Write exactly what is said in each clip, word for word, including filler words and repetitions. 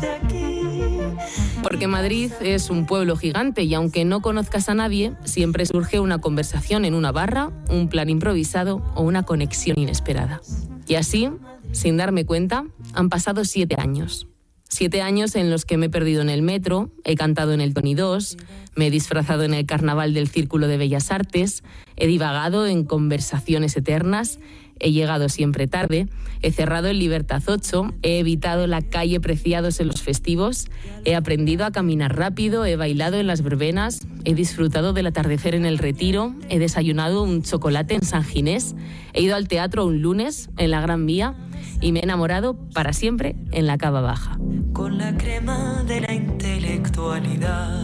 desde aquí. Porque Madrid es un pueblo gigante y aunque no conozcas a nadie, siempre surge una conversación en una barra, un plan improvisado o una conexión inesperada. Y así, sin darme cuenta, han pasado siete años. Siete años en los que me he perdido en el metro, he cantado en el Tony dos, me he disfrazado en el carnaval del Círculo de Bellas Artes, he divagado en conversaciones eternas, he llegado siempre tarde, he cerrado en Libertad ocho, he evitado la calle Preciados en los festivos, he aprendido a caminar rápido, he bailado en las verbenas, he disfrutado del atardecer en el Retiro, he desayunado un chocolate en San Ginés, he ido al teatro un lunes en la Gran Vía y me he enamorado para siempre en la Cava Baja. Con la crema de la intelectualidad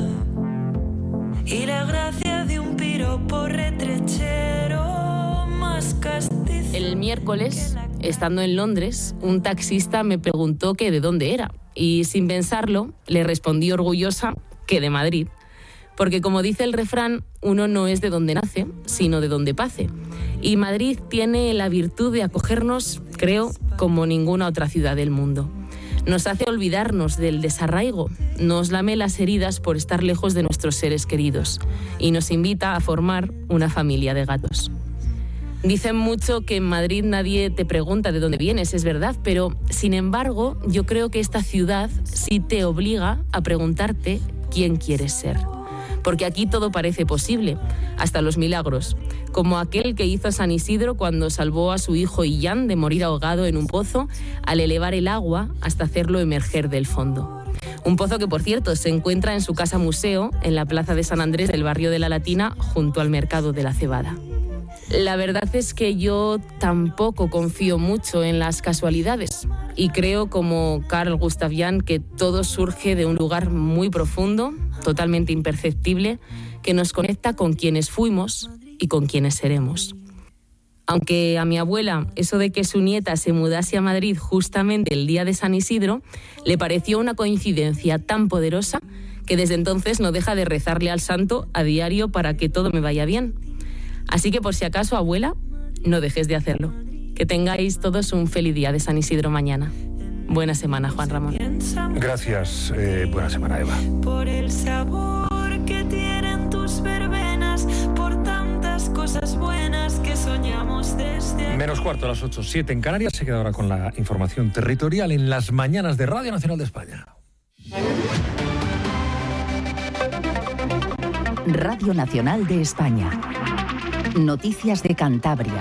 y la gracia de un piropo retrechero más castizo. El miércoles, estando en Londres, un taxista me preguntó que de dónde era y sin pensarlo le respondí orgullosa que de Madrid. Porque como dice el refrán, uno no es de donde nace, sino de donde pase. Y Madrid tiene la virtud de acogernos, creo, como ninguna otra ciudad del mundo. Nos hace olvidarnos del desarraigo, nos lame las heridas por estar lejos de nuestros seres queridos y nos invita a formar una familia de gatos. Dicen mucho que en Madrid nadie te pregunta de dónde vienes, es verdad, pero sin embargo yo creo que esta ciudad sí te obliga a preguntarte quién quieres ser. Porque aquí todo parece posible, hasta los milagros, como aquel que hizo San Isidro cuando salvó a su hijo Illán de morir ahogado en un pozo al elevar el agua hasta hacerlo emerger del fondo. Un pozo que, por cierto, se encuentra en su casa museo en la plaza de San Andrés del barrio de la Latina, junto al mercado de la Cebada. La verdad es que yo tampoco confío mucho en las casualidades y creo, como Carl Gustav Jung, que todo surge de un lugar muy profundo, totalmente imperceptible, que nos conecta con quienes fuimos y con quienes seremos. Aunque a mi abuela eso de que su nieta se mudase a Madrid justamente el día de San Isidro le pareció una coincidencia tan poderosa que desde entonces no deja de rezarle al santo a diario para que todo me vaya bien. Así que por si acaso, abuela, no dejes de hacerlo. Que tengáis todos un feliz día de San Isidro mañana. Buena semana, Juan Ramón. Gracias. Eh, buena semana, Eva. Por el sabor que tienen tus verbenas, por tantas cosas buenas que soñamos desde aquí. Menos cuarto a las ocho, siete en Canarias. Se queda ahora con la información territorial en las mañanas de Radio Nacional de España. Radio Nacional de España. Noticias de Cantabria.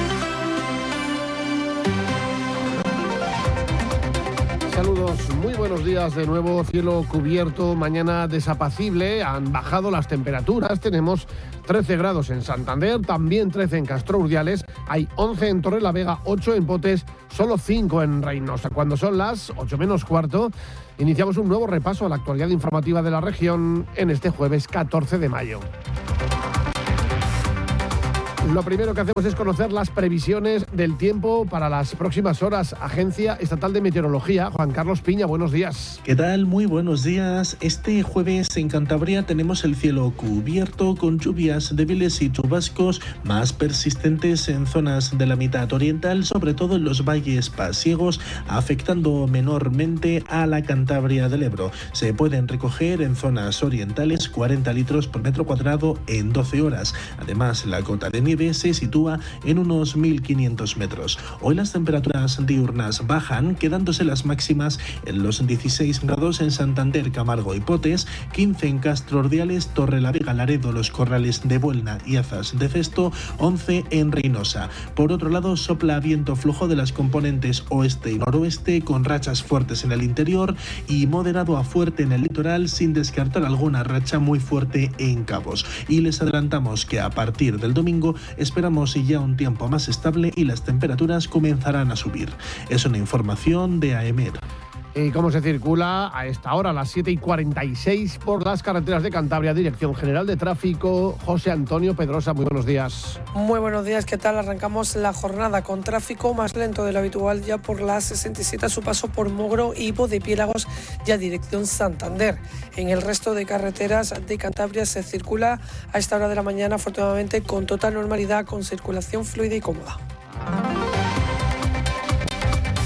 Saludos, muy buenos días de nuevo, cielo cubierto, mañana desapacible, han bajado las temperaturas, tenemos trece grados en Santander, también trece en Castro Urdiales, hay once en Torrelavega, ocho en Potes, solo cinco en Reynosa. Cuando son las ocho menos cuarto, iniciamos un nuevo repaso a la actualidad informativa de la región en este jueves catorce de mayo. Lo primero que hacemos es conocer las previsiones del tiempo para las próximas horas. Agencia Estatal de Meteorología, Juan Carlos Piña, buenos días. ¿Qué tal? Muy buenos días. Este jueves en Cantabria tenemos el cielo cubierto con lluvias débiles y chubascos más persistentes en zonas de la mitad oriental, sobre todo en los valles pasiegos, afectando menormente a la Cantabria del Ebro. Se pueden recoger en zonas orientales cuarenta litros por metro cuadrado en doce horas. Además, la cota de nieve se sitúa en unos mil quinientos metros. Hoy las temperaturas diurnas bajan, quedándose las máximas en los dieciséis grados en Santander, Camargo y Potes, quince en Castro Urdiales, Torrelavega, Laredo, Los Corrales de Buelna y Azas de Cesto, once en Reynosa. Por otro lado, sopla viento flujo de las componentes oeste y noroeste, con rachas fuertes en el interior y moderado a fuerte en el litoral, sin descartar alguna racha muy fuerte en Cabos. Y les adelantamos que a partir del domingo esperamos ya un tiempo más estable y las temperaturas comenzarán a subir. Es una información de A E M E R. ¿Y cómo se circula a esta hora, a las siete y cuarenta y seis, por las carreteras de Cantabria? Dirección General de Tráfico, José Antonio Pedrosa, muy buenos días. Muy buenos días, ¿qué tal? Arrancamos la jornada con tráfico más lento de lo habitual ya por la sesenta y siete a su paso por Mogro y Bodepiélagos, ya dirección Santander. En el resto de carreteras de Cantabria se circula a esta hora de la mañana, afortunadamente, con total normalidad, con circulación fluida y cómoda.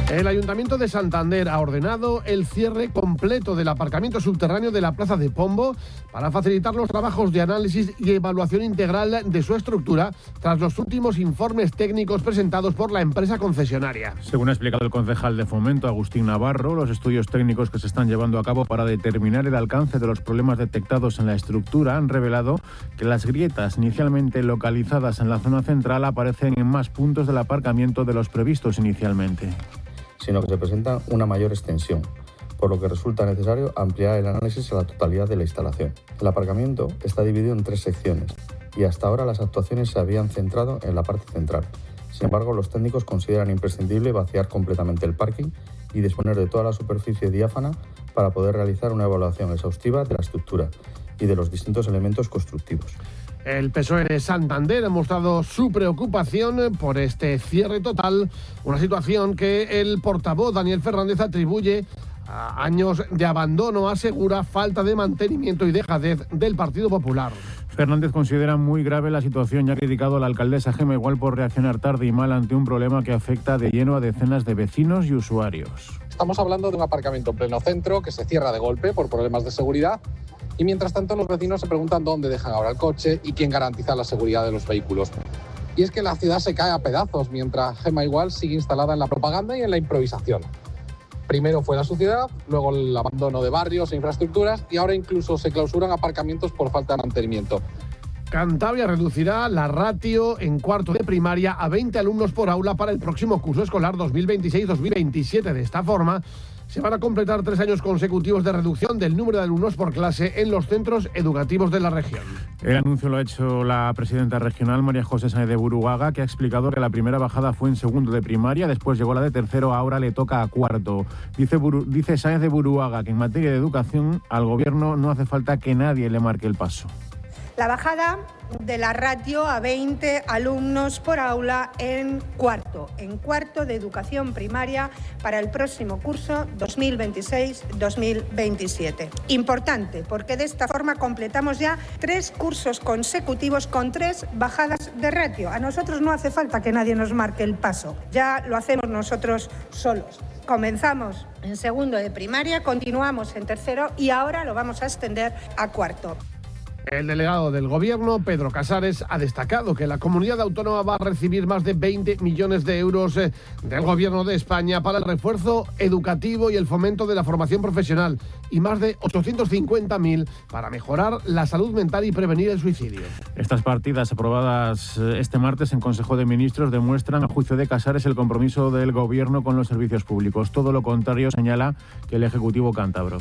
El Ayuntamiento de Santander ha ordenado el cierre completo del aparcamiento subterráneo de la Plaza de Pombo para facilitar los trabajos de análisis y evaluación integral de su estructura tras los últimos informes técnicos presentados por la empresa concesionaria. Según ha explicado el concejal de Fomento, Agustín Navarro, los estudios técnicos que se están llevando a cabo para determinar el alcance de los problemas detectados en la estructura han revelado que las grietas inicialmente localizadas en la zona central aparecen en más puntos del aparcamiento de los previstos inicialmente, sino que se presenta una mayor extensión, por lo que resulta necesario ampliar el análisis a la totalidad de la instalación. El aparcamiento está dividido en tres secciones y hasta ahora las actuaciones se habían centrado en la parte central. Sin embargo, los técnicos consideran imprescindible vaciar completamente el parking y disponer de toda la superficie diáfana para poder realizar una evaluación exhaustiva de la estructura y de los distintos elementos constructivos. El P S O E de Santander ha mostrado su preocupación por este cierre total, una situación que el portavoz Daniel Fernández atribuye a años de abandono, asegura falta de mantenimiento y dejadez del Partido Popular. Fernández considera muy grave la situación y ha criticado a la alcaldesa Gema Igual por reaccionar tarde y mal ante un problema que afecta de lleno a decenas de vecinos y usuarios. Estamos hablando de un aparcamiento en pleno centro que se cierra de golpe por problemas de seguridad. Y mientras tanto los vecinos se preguntan dónde dejan ahora el coche y quién garantiza la seguridad de los vehículos. Y es que la ciudad se cae a pedazos mientras Gema Igual sigue instalada en la propaganda y en la improvisación. Primero fue la suciedad, luego el abandono de barrios e infraestructuras y ahora incluso se clausuran aparcamientos por falta de mantenimiento. Cantabria reducirá la ratio en cuarto de primaria a veinte alumnos por aula para el próximo curso escolar dos mil veintiséis dos mil veintisiete. De esta forma, se van a completar tres años consecutivos de reducción del número de alumnos por clase en los centros educativos de la región. El anuncio lo ha hecho la presidenta regional, María José Sáenz de Buruaga, que ha explicado que la primera bajada fue en segundo de primaria, después llegó la de tercero, ahora le toca a cuarto. Dice, Buru, dice Sáenz de Buruaga que en materia de educación al gobierno no hace falta que nadie le marque el paso. La bajada de la ratio a veinte alumnos por aula en cuarto, en cuarto de educación primaria para el próximo curso dos mil veintiséis dos mil veintisiete. Importante, porque de esta forma completamos ya tres cursos consecutivos con tres bajadas de ratio. A nosotros no hace falta que nadie nos marque el paso, ya lo hacemos nosotros solos. Comenzamos en segundo de primaria, continuamos en tercero y ahora lo vamos a extender a cuarto. El delegado del Gobierno, Pedro Casares, ha destacado que la comunidad autónoma va a recibir más de veinte millones de euros del Gobierno de España para el refuerzo educativo y el fomento de la formación profesional y más de ochocientos cincuenta mil para mejorar la salud mental y prevenir el suicidio. Estas partidas aprobadas este martes en Consejo de Ministros demuestran, a juicio de Casares, el compromiso del Gobierno con los servicios públicos. Todo lo contrario señala que el Ejecutivo cántabro.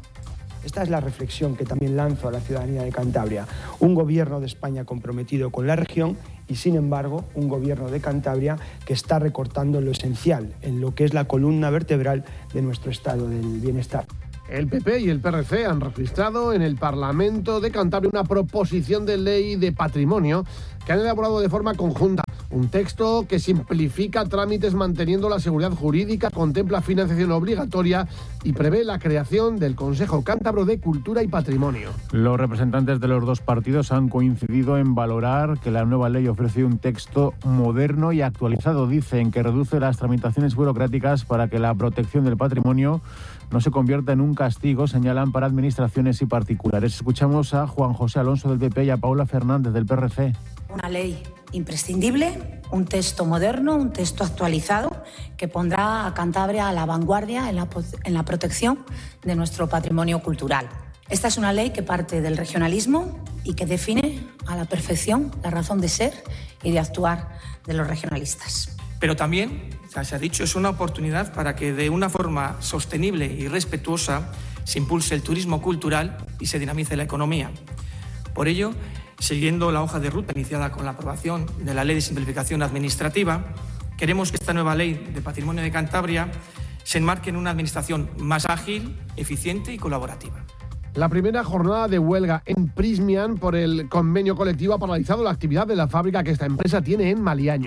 Esta es la reflexión que también lanzo a la ciudadanía de Cantabria. Un gobierno de España comprometido con la región y, sin embargo, un gobierno de Cantabria que está recortando lo esencial, en lo que es la columna vertebral de nuestro estado del bienestar. El P P y el P R C han registrado en el Parlamento de Cantabria una proposición de ley de patrimonio que han elaborado de forma conjunta. Un texto que simplifica trámites manteniendo la seguridad jurídica, contempla financiación obligatoria y prevé la creación del Consejo Cántabro de Cultura y Patrimonio. Los representantes de los dos partidos han coincidido en valorar que la nueva ley ofrece un texto moderno y actualizado. Dicen que reduce las tramitaciones burocráticas para que la protección del patrimonio no se convierta en un castigo, señalan, para administraciones y particulares. Escuchamos a Juan José Alonso del P P y a Paula Fernández del P R C. Una ley imprescindible, un texto moderno, un texto actualizado que pondrá a Cantabria a la vanguardia en la, en la protección de nuestro patrimonio cultural. Esta es una ley que parte del regionalismo y que define a la perfección la razón de ser y de actuar de los regionalistas. Pero también, ya se ha dicho, es una oportunidad para que de una forma sostenible y respetuosa se impulse el turismo cultural y se dinamice la economía. Por ello, siguiendo la hoja de ruta iniciada con la aprobación de la Ley de Simplificación Administrativa, queremos que esta nueva Ley de Patrimonio de Cantabria se enmarque en una administración más ágil, eficiente y colaborativa. La primera jornada de huelga en Prysmian por el convenio colectivo ha paralizado la actividad de la fábrica que esta empresa tiene en Maliaño.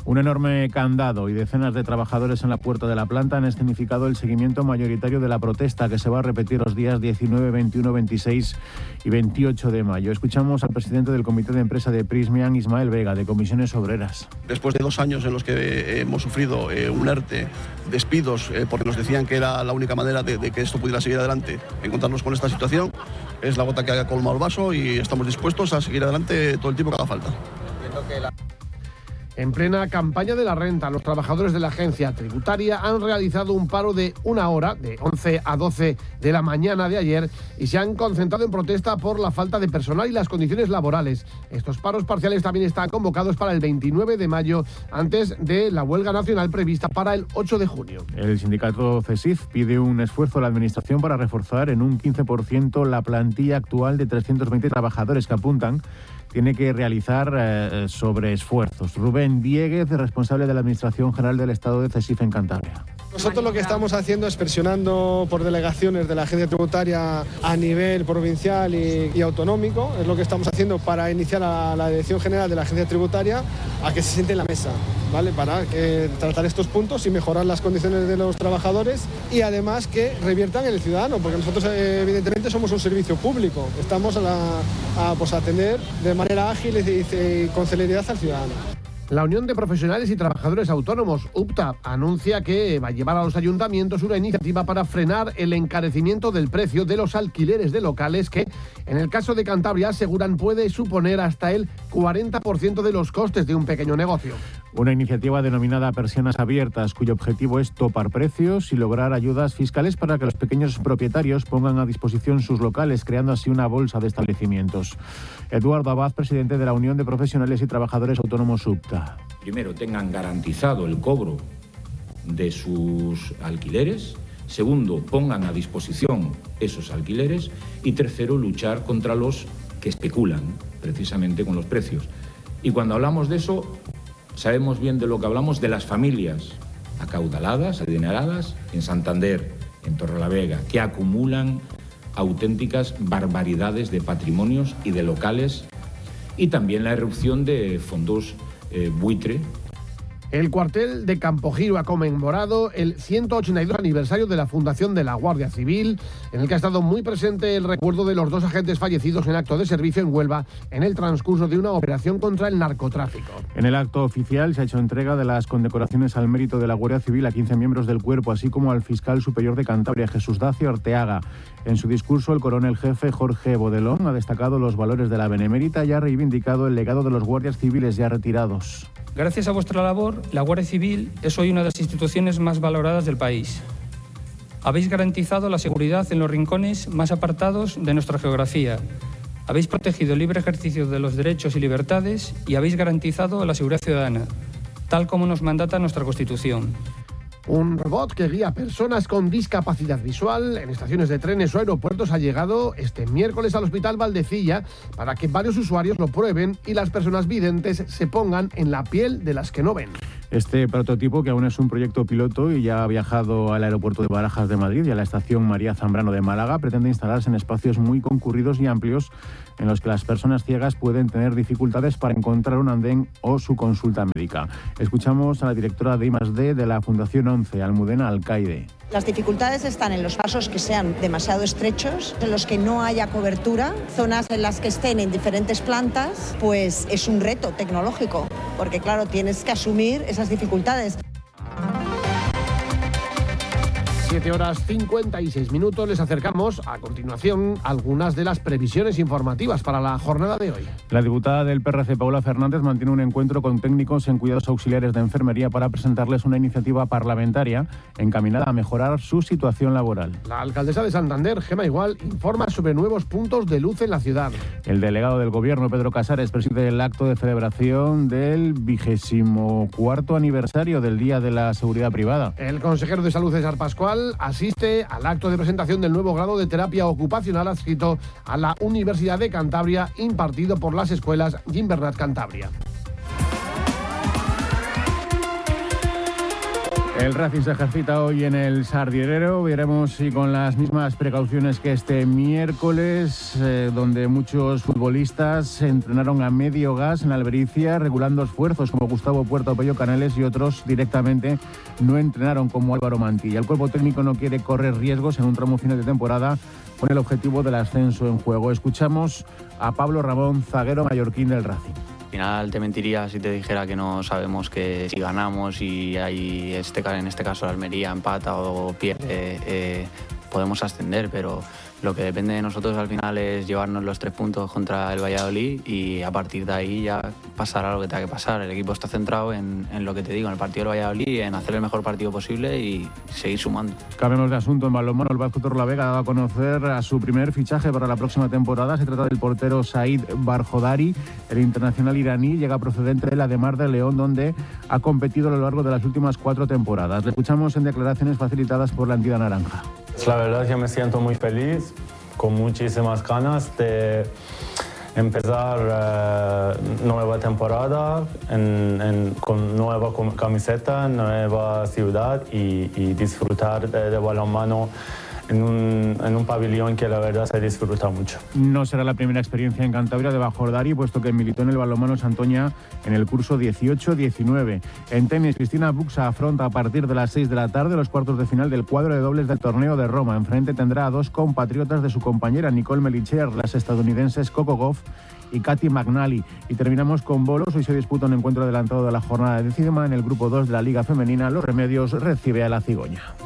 Un enorme candado y decenas de trabajadores en la puerta de la planta han escenificado el seguimiento mayoritario de la protesta que se va a repetir los días diecinueve, veintiuno, veintiséis y veintiocho de mayo. Escuchamos al presidente del Comité de Empresa de Prysmian, Ismael Vega, de Comisiones Obreras. Después de dos años en los que hemos sufrido eh, un ERTE, despidos, eh, porque nos decían que era la única manera de, de que esto pudiera seguir adelante, encontrarnos con esta situación, es la gota que ha colmado el vaso y estamos dispuestos a seguir adelante todo el tiempo que haga falta. En plena campaña de la renta, los trabajadores de la agencia tributaria han realizado un paro de una hora, de once a doce de la mañana de ayer, y se han concentrado en protesta por la falta de personal y las condiciones laborales. Estos paros parciales también están convocados para el veintinueve de mayo, antes de la huelga nacional prevista para el ocho de junio. El sindicato CESIF pide un esfuerzo a la Administración para reforzar en un quince por ciento la plantilla actual de trescientos veinte trabajadores que apuntan tiene que realizar eh, sobreesfuerzos. Rubén Dieguez, responsable de la Administración General del Estado de CESIF en Cantabria. Nosotros lo que estamos haciendo es presionando por delegaciones de la agencia tributaria a nivel provincial y, y autonómico. Es lo que estamos haciendo para iniciar a la Dirección General de la agencia tributaria a que se siente en la mesa, ¿vale? Para que tratar estos puntos y mejorar las condiciones de los trabajadores y además que reviertan en el ciudadano, porque nosotros eh, evidentemente somos un servicio público. Estamos a, la, a pues, atender de manera ágil y, y con celeridad al ciudadano. La Unión de Profesionales y Trabajadores Autónomos, U P T A, anuncia que va a llevar a los ayuntamientos una iniciativa para frenar el encarecimiento del precio de los alquileres de locales que, en el caso de Cantabria, aseguran puede suponer hasta el cuarenta por ciento de los costes de un pequeño negocio. Una iniciativa denominada Persianas Abiertas, cuyo objetivo es topar precios y lograr ayudas fiscales para que los pequeños propietarios pongan a disposición sus locales, creando así una bolsa de establecimientos. Eduardo Abad, presidente de la Unión de Profesionales y Trabajadores Autónomos U P T A. Primero, tengan garantizado el cobro de sus alquileres. Segundo, pongan a disposición esos alquileres. Y tercero, luchar contra los que especulan precisamente con los precios. Y cuando hablamos de eso, sabemos bien de lo que hablamos, de las familias acaudaladas, adineradas, en Santander, en Torrelavega, que acumulan auténticas barbaridades de patrimonios y de locales, y también la irrupción de fondos eh, buitre. El cuartel de Campogiro ha conmemorado el ciento ochenta y dos aniversario de la fundación de la Guardia Civil, en el que ha estado muy presente el recuerdo de los dos agentes fallecidos en acto de servicio en Huelva en el transcurso de una operación contra el narcotráfico. En el acto oficial se ha hecho entrega de las condecoraciones al mérito de la Guardia Civil a quince miembros del cuerpo, así como al fiscal superior de Cantabria, Jesús Dacio Arteaga. En su discurso, el coronel jefe Jorge Bodelón ha destacado los valores de la Benemérita y ha reivindicado el legado de los guardias civiles ya retirados. Gracias a vuestra labor, la Guardia Civil es hoy una de las instituciones más valoradas del país. Habéis garantizado la seguridad en los rincones más apartados de nuestra geografía. Habéis protegido el libre ejercicio de los derechos y libertades y habéis garantizado la seguridad ciudadana, tal como nos mandata nuestra Constitución. Un robot que guía a personas con discapacidad visual en estaciones de trenes o aeropuertos ha llegado este miércoles al Hospital Valdecilla para que varios usuarios lo prueben y las personas videntes se pongan en la piel de las que no ven. Este prototipo, que aún es un proyecto piloto y ya ha viajado al aeropuerto de Barajas de Madrid y a la estación María Zambrano de Málaga, pretende instalarse en espacios muy concurridos y amplios en los que las personas ciegas pueden tener dificultades para encontrar un andén o su consulta médica. Escuchamos a la directora de I más D de la Fundación once, Almudena Alcaide. Las dificultades están en los pasos que sean demasiado estrechos, en los que no haya cobertura, zonas en las que estén en diferentes plantas, pues es un reto tecnológico, porque claro, tienes que asumir esas dificultades. siete horas cincuenta y seis minutos. Les acercamos a continuación algunas de las previsiones informativas para la jornada de hoy. La diputada del P R C, Paula Fernández, mantiene un encuentro con técnicos en cuidados auxiliares de enfermería para presentarles una iniciativa parlamentaria encaminada a mejorar su situación laboral. La alcaldesa de Santander, Gema Igual, informa sobre nuevos puntos de luz en la ciudad. El delegado del Gobierno, Pedro Casares, preside el acto de celebración del vigésimo cuarto aniversario del Día de la Seguridad Privada. El consejero de Salud, César Pascual, asiste al acto de presentación del nuevo grado de terapia ocupacional adscrito a la Universidad de Cantabria, impartido por las escuelas Gimbernat Cantabria. El Racing se ejercita hoy en el Sardinero. Veremos si con las mismas precauciones que este miércoles, eh, donde muchos futbolistas se entrenaron a medio gas en Albericia, regulando esfuerzos como Gustavo Puerta o Pello Canales, y otros directamente no entrenaron, como Álvaro Mantilla. El cuerpo técnico no quiere correr riesgos en un tramo final de temporada con el objetivo del ascenso en juego. Escuchamos a Pablo Ramón, zaguero mallorquín del Racing. Al final te mentiría si te dijera que no sabemos que si ganamos y hay este, en este caso la Almería empata o pierde, eh, podemos ascender, pero lo que depende de nosotros al final es llevarnos los tres puntos contra el Valladolid y a partir de ahí ya pasará lo que tenga que pasar. El equipo está centrado en, en lo que te digo, en el partido del Valladolid, en hacer el mejor partido posible y seguir sumando. Cambiamos de asunto. En balonmano, el Vasco Torlavega ha dado a conocer a su primer fichaje para la próxima temporada. Se trata del portero Said Barjodari. El internacional iraní llega procedente de la de Mar de León, donde ha competido a lo largo de las últimas cuatro temporadas. Le escuchamos en declaraciones facilitadas por la entidad naranja. La verdad es que me siento muy feliz, con muchísimas ganas de empezar eh, nueva temporada en, en, con nueva camiseta, nueva ciudad y, y disfrutar de, de balonmano en un, en un pabellón que la verdad se disfruta mucho. No será la primera experiencia en Cantabria de Barjodari, puesto que militó en el balonmano Santoña en el curso dieciocho diecinueve. En tenis, Cristina Buxa afronta a partir de las seis de la tarde los cuartos de final del cuadro de dobles del torneo de Roma. Enfrente tendrá a dos compatriotas de su compañera Nicole Melicher, las estadounidenses Coco Gauff y Katy McNally. Y terminamos con bolos. Hoy se disputa un encuentro adelantado de la jornada décima en el grupo dos de la Liga Femenina. Los Remedios recibe a la Cigoña.